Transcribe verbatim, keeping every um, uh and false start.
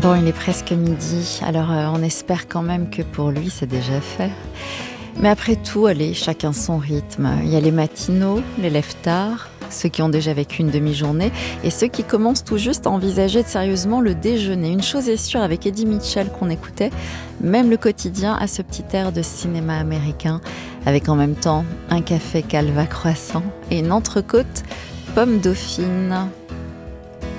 Bon, il est presque midi, alors euh, on espère quand même que pour lui, c'est déjà fait. Mais après tout, allez, chacun son rythme. Il y a les matinaux, les lève-tard, ceux qui ont déjà vécu une demi-journée et ceux qui commencent tout juste à envisager sérieusement le déjeuner. Une chose est sûre, avec Eddie Mitchell qu'on écoutait, même le quotidien a ce petit air de cinéma américain, avec en même temps un café calva croissant et une entrecôte pomme dauphine.